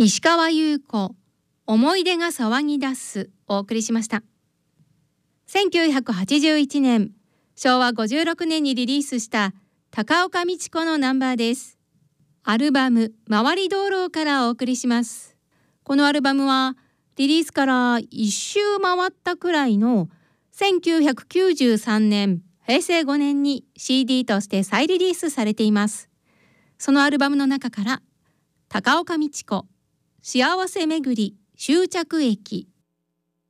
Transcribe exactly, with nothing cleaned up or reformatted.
石川優子、思い出が騒ぎ出すお送りしました。せんきゅうひゃくはちじゅういちねん、しょうわごじゅうろくねんにリリースした高岡美智子のナンバーです。アルバム回り道路からお送りします。このアルバムはリリースから一周回ったくらいのせんきゅうひゃくきゅうじゅうさんねん、へいせいごねんに シーディー として再リリースされています。そのアルバムの中から高岡美智子、幸せめぐり終着駅